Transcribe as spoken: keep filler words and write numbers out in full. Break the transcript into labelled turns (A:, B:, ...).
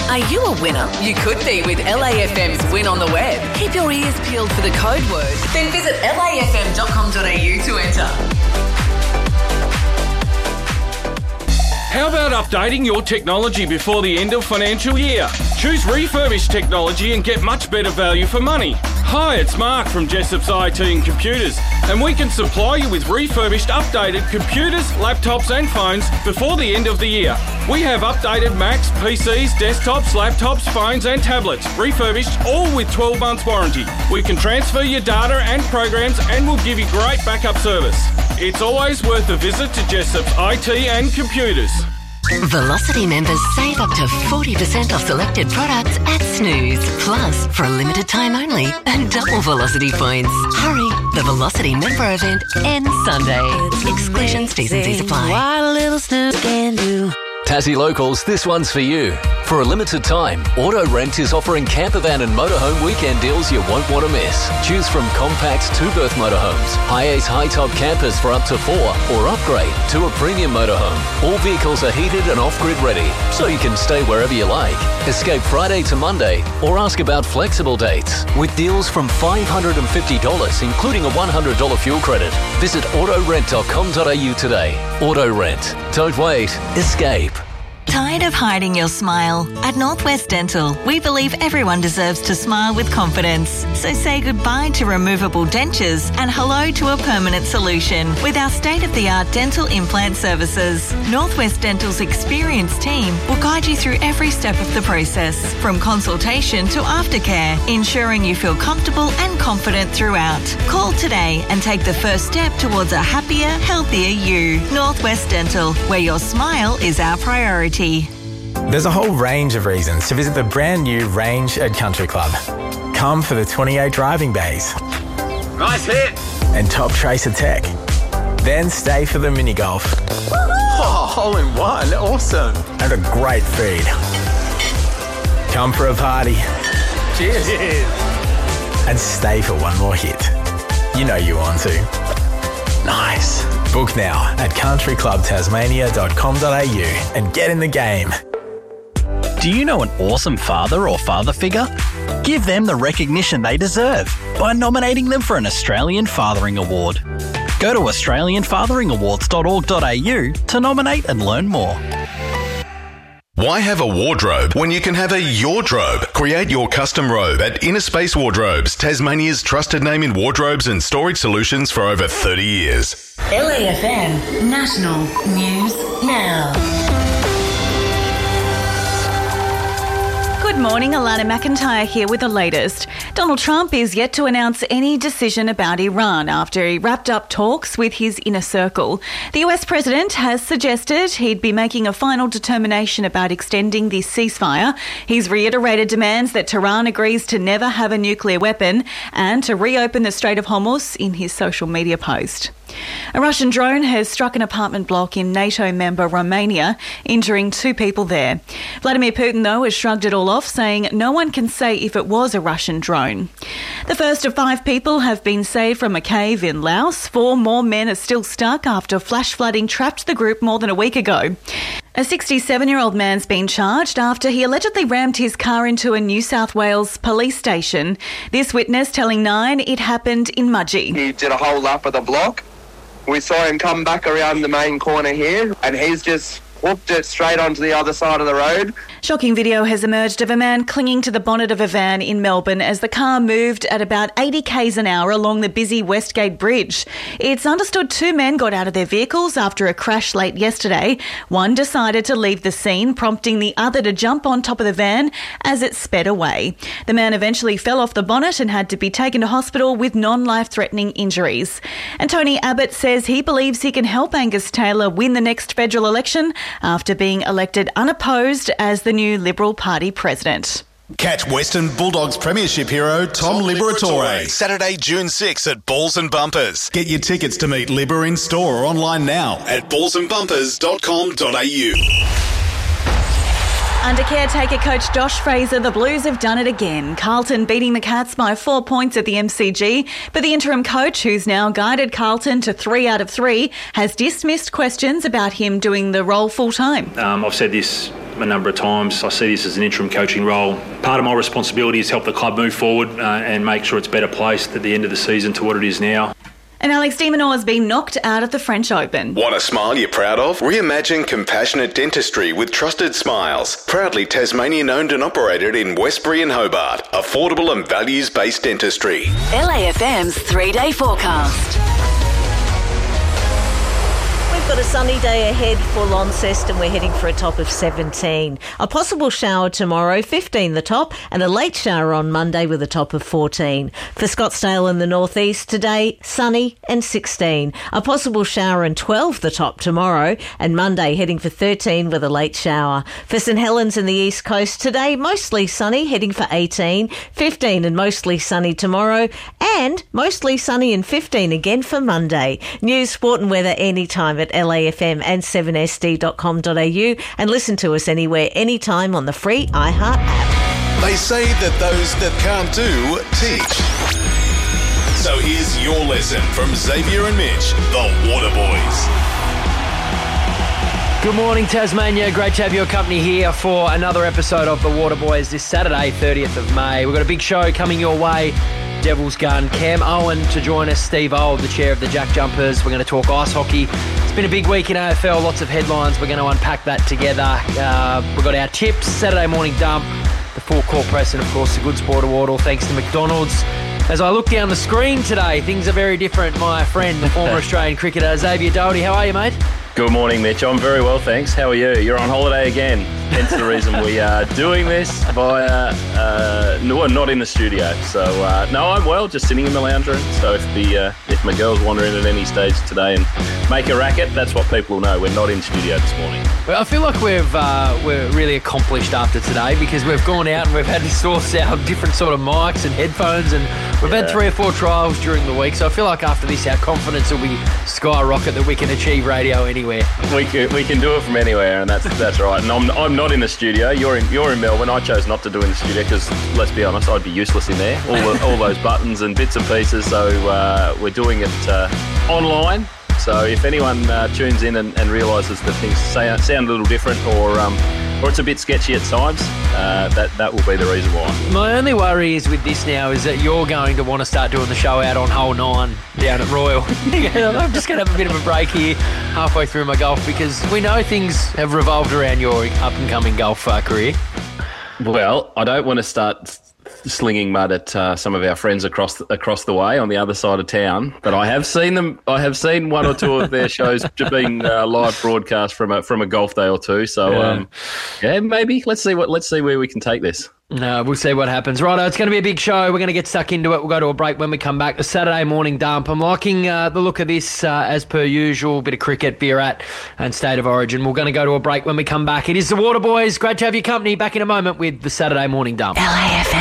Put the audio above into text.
A: Are you a winner? You could be with L A F M's Win on the Web. Keep your ears peeled for the code word. Then visit L A F M dot com dot A U to enter.
B: How about updating your technology before the end of financial year? Choose refurbished technology and get much better value for money. Hi, it's Mark from Jessop's I T and Computers, and we can supply you with refurbished, updated computers, laptops and phones before the end of the year. We have updated Macs, P Cs, desktops, laptops, phones and tablets, refurbished, all with twelve months warranty. We can transfer your data and programs and we'll give you great backup service. It's always worth a visit to Jessop's I T and Computers.
C: Velocity members save up to forty percent off selected products at Snooze. Plus, for a limited time only, and double Velocity points. Hurry, the Velocity member event ends Sunday. Exclusions, T's and C's apply.
D: What a little Snooze can do.
E: Tassie Locals, this one's for you. For a limited time, Auto Rent is offering campervan and motorhome weekend deals you won't want to miss. Choose from compact two-berth motorhomes, high-ace high-top campers for up to four, or upgrade to a premium motorhome. All vehicles are heated and off-grid ready, so you can stay wherever you like. Escape Friday to Monday, or ask about flexible dates. With deals from five hundred fifty dollars, including a one hundred dollars fuel credit. Visit auto rent dot com dot A U today. Auto Rent. Don't wait. Escape.
F: Tired of hiding your smile? At Northwest Dental, we believe everyone deserves to smile with confidence. So say goodbye to removable dentures and hello to a permanent solution with our state-of-the-art dental implant services. Northwest Dental's experienced team will guide you through every step of the process, from consultation to aftercare, ensuring you feel comfortable and confident throughout. Call today and take the first step towards a happier, healthier you. Northwest Dental, where your smile is our priority.
G: There's a whole range of reasons to visit the brand new Range at Country Club. Come for the twenty-eight driving bays.
B: Nice hit!
G: And top tracer tech. Then stay for the mini golf.
H: Oh, hole in one. Awesome.
G: And a great feed. Come for a party.
H: Cheers. Cheers.
G: And stay for one more hit. You know you want to.
H: Nice.
G: Book now at country club tasmania dot com dot A U and get in the game.
I: Do you know an awesome father or father figure? Give them the recognition they deserve by nominating them for an Australian Fathering Award. Go to australian fathering awards dot org dot A U to nominate and learn more.
J: Why have a wardrobe when you can have a Yourdrobe? Create your custom robe at Inner Space Wardrobes, Tasmania's trusted name in wardrobes and storage solutions for over thirty years.
A: L A F M National News Now.
K: Good morning, Alana McIntyre here with the latest. Donald Trump is yet to announce any decision about Iran after he wrapped up talks with his inner circle. The U S president has suggested he'd be making a final determination about extending the ceasefire. He's reiterated demands that Tehran agrees to never have a nuclear weapon and to reopen the Strait of Hormuz in his social media post. A Russian drone has struck an apartment block in NATO member Romania, injuring two people there. Vladimir Putin, though, has shrugged it all off, saying no one can say if it was a Russian drone. The first of five people have been saved from a cave in Laos. Four more men are still stuck after flash flooding trapped the group more than a week ago. A sixty-seven-year-old man's been charged after he allegedly rammed his car into a New South Wales police station. This witness telling Nine it happened in Mudgee.
L: He did a whole lap of the block. We saw him come back around the main corner here, and he's just whooped it straight onto the other side of the road.
K: Shocking video has emerged of a man clinging to the bonnet of a van in Melbourne as the car moved at about eighty kays an hour along the busy Westgate Bridge. It's understood two men got out of their vehicles after a crash late yesterday. One decided to leave the scene, prompting the other to jump on top of the van as it sped away. The man eventually fell off the bonnet and had to be taken to hospital with non-life-threatening injuries. And Tony Abbott says he believes he can help Angus Taylor win the next federal election after being elected unopposed as the new Liberal Party president.
M: Catch Western Bulldogs Premiership hero Tom Liberatore Saturday, June sixth at Balls and Bumpers. Get your tickets to meet Libber in store or online now at balls and bumpers dot com dot A U.
K: Under caretaker coach Josh Fraser, the Blues have done it again. Carlton beating the Cats by four points at the M C G, but the interim coach, who's now guided Carlton to three out of three, has dismissed questions about him doing the role full-time.
N: Um, I've said this a number of times. I see this as an interim coaching role. Part of my responsibility is to help the club move forward uh, and make sure it's better placed at the end of the season to what it is now.
K: And Alex de Minaur has been knocked out of the French Open.
J: Want a smile you're proud of? Reimagine compassionate dentistry with Trusted Smiles. Proudly Tasmanian owned and operated in Westbury and Hobart. Affordable and values-based dentistry.
C: L A F M's three-day forecast.
O: We've got a sunny day ahead for Launceston. We're heading for a top of seventeen. A possible shower tomorrow, fifteen the top, and a late shower on Monday with a top of fourteen. For Scottsdale in the northeast today, sunny and sixteen. A possible shower and twelve the top tomorrow, and Monday heading for thirteen with a late shower. For St Helens in the east coast today, mostly sunny, heading for eighteen, fifteen and mostly sunny tomorrow, and mostly sunny and fifteen again for Monday. News, sport and weather anytime at L A F M and seven S D dot com dot a u, and listen to us anywhere, anytime on the free iHeart app.
M: They say that those that can't do, teach. So here's your lesson from Xavier and Mitch, the Waterboys.
P: Good morning, Tasmania. Great to have your company here for another episode of the Waterboys this Saturday, thirtieth of May. We've got a big show coming your way. Devil's Gun, Cam Owen to join us, Steve Old, the chair of the Jack Jumpers. We're going to talk ice hockey. It's been a big week in A F L, lots of headlines. We're going to unpack that together. Uh, we've got our tips, Saturday morning dump, the full court press, and of course the Good Sport Award, all thanks to McDonald's. As I look down the screen today, things are very different. My friend, the former Australian cricketer, Xavier Doherty. How are you, mate?
Q: Good morning, Mitch. I'm very well, thanks. How are you? You're on holiday again. Hence the reason we are doing this via, uh, no, not in the studio. So, uh, no, I'm well, just sitting in the lounge room. So if the uh, if my girls wander in at any stage today and make a racket, that's what people will know. We're not in studio this morning.
P: Well, I feel like we've uh, we're really accomplished after today because we've gone out and we've had to source out different sort of mics and headphones, and we've yeah. had three or four trials during the week. So I feel like after this, our confidence will be skyrocket that we can achieve radio anywhere.
Q: We can, we can do it from anywhere, and that's that's right. And I'm I'm not in the studio. You're in you're in Melbourne. I chose not to do in the studio because, let's be honest, I'd be useless in there. All the, all those buttons and bits and pieces. So uh, we're doing it uh, online. So if anyone uh, tunes in and, and realises that things sound, sound a little different, or um, or it's a bit sketchy at times, uh, that that will be the reason why.
P: My only worry is with this now is that you're going to want to start doing the show out on hole nine down at Royal. I'm just going to have a bit of a break here halfway through my golf because we know things have revolved around your up-and-coming golf uh, career.
Q: Well, I don't want to start slinging mud at uh, some of our friends across the, across the way on the other side of town, but I have seen them. I have seen one or two of their shows being uh, live broadcast from a from a golf day or two. So yeah. Um, yeah, maybe let's see what let's see where we can take this.
P: No, we'll see what happens. Righto, it's going to be a big show. We're going to get stuck into it. We'll go to a break when we come back. The Saturday morning dump. I'm liking uh, the look of this uh, as per usual. Bit of cricket, beer at, and State of Origin. We're going to go to a break when we come back. It is the Waterboys. Great to have your company. Back in a moment with the Saturday morning dump.
C: L A F M.